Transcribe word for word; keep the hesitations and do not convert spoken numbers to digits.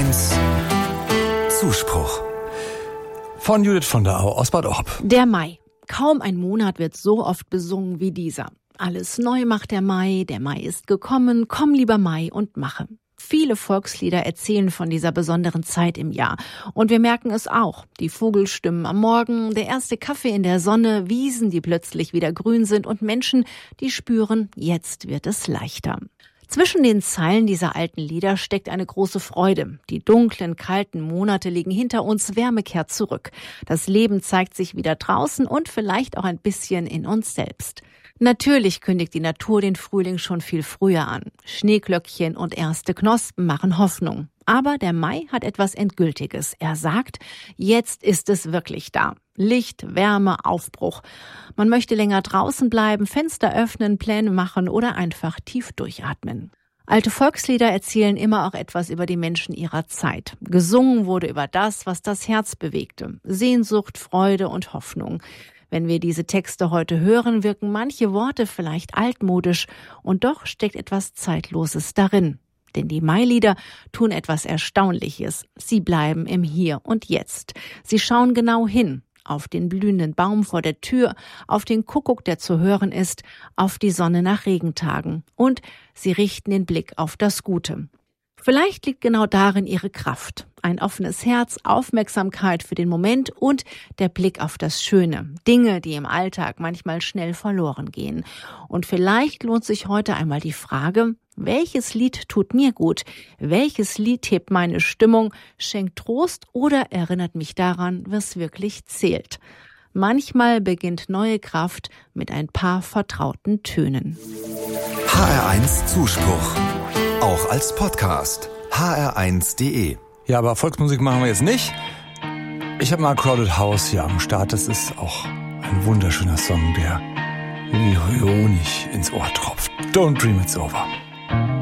eins Zuspruch von Judith von der Au aus Bad Orb. Der Mai. Kaum ein Monat wird so oft besungen wie dieser. Alles neu macht der Mai, der Mai ist gekommen, komm lieber Mai und mache. Viele Volkslieder erzählen von dieser besonderen Zeit im Jahr. Und wir merken es auch. Die Vogelstimmen am Morgen, der erste Kaffee in der Sonne, Wiesen, die plötzlich wieder grün sind und Menschen, die spüren, jetzt wird es leichter. Zwischen den Zeilen dieser alten Lieder steckt eine große Freude. Die dunklen, kalten Monate liegen hinter uns, Wärme kehrt zurück. Das Leben zeigt sich wieder draußen und vielleicht auch ein bisschen in uns selbst. Natürlich kündigt die Natur den Frühling schon viel früher an. Schneeglöckchen und erste Knospen machen Hoffnung. Aber der Mai hat etwas Endgültiges. Er sagt, jetzt ist es wirklich da. Licht, Wärme, Aufbruch. Man möchte länger draußen bleiben, Fenster öffnen, Pläne machen oder einfach tief durchatmen. Alte Volkslieder erzählen immer auch etwas über die Menschen ihrer Zeit. Gesungen wurde über das, was das Herz bewegte. Sehnsucht, Freude und Hoffnung. Wenn wir diese Texte heute hören, wirken manche Worte vielleicht altmodisch und doch steckt etwas Zeitloses darin. Denn die Mailieder tun etwas Erstaunliches. Sie bleiben im Hier und Jetzt. Sie schauen genau hin. Auf den blühenden Baum vor der Tür, auf den Kuckuck, der zu hören ist, auf die Sonne nach Regentagen. Und sie richten den Blick auf das Gute. Vielleicht liegt genau darin ihre Kraft. Ein offenes Herz, Aufmerksamkeit für den Moment und der Blick auf das Schöne. Dinge, die im Alltag manchmal schnell verloren gehen. Und vielleicht lohnt sich heute einmal die Frage, welches Lied tut mir gut? Welches Lied hebt meine Stimmung, schenkt Trost oder erinnert mich daran, was wirklich zählt? Manchmal beginnt neue Kraft mit ein paar vertrauten Tönen. H R eins Zuspruch. Auch als Podcast. H R eins punkt de. Ja, aber Volksmusik machen wir jetzt nicht. Ich habe mal Crowded House hier am Start. Das ist auch ein wunderschöner Song, der wie Honig ins Ohr tropft. Don't dream it's over.